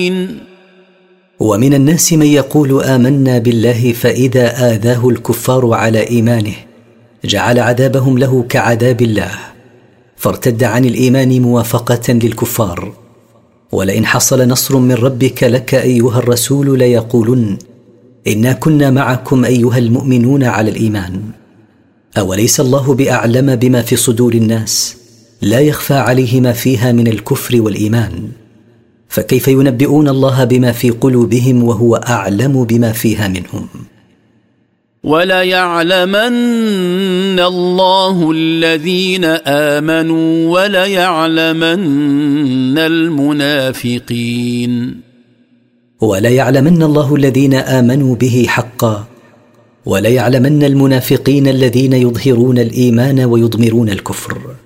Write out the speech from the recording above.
ومن الناس من يقول آمنا بالله فإذا آذاه الكفار على إيمانه جعل عذابهم له كعذاب الله فارتد عن الإيمان موافقة للكفار. ولئن حصل نصر من ربك لك أيها الرسول ليقولن إنا كنا معكم أيها المؤمنون على الإيمان. أوليس الله بأعلم بما في صدور الناس؟ لا يخفى عليه ما فيها من الكفر والإيمان، فكيف ينبئون الله بما في قلوبهم وهو أعلم بما فيها منهم؟ وليعلمن الله الذين آمنوا وليعلمن المنافقين. وليعلمن الله الذين آمنوا به حقا وليعلمن المنافقين الذين يظهرون الإيمان ويضمرون الكفر.